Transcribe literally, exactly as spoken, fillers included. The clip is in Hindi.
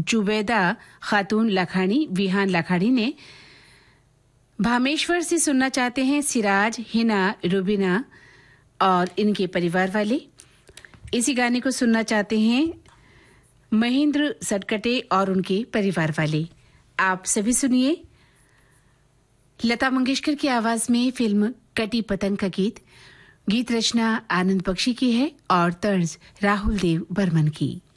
जुबैदा खातून लाखानी विहान लाखानी ने भामेश्वर से सुनना चाहते हैं सिराज, हिना, रुबीना और इनके परिवार वाले। इसी गाने को सुनना चाहते हैं महेंद्र सटकटे और उनके परिवार वाले। आप सभी सुनिए लता मंगेशकर की आवाज में फिल्म कटी पतंग का गीत। गीत रचना आनंद बख्शी की है और तर्ज राहुल देव बर्मन की।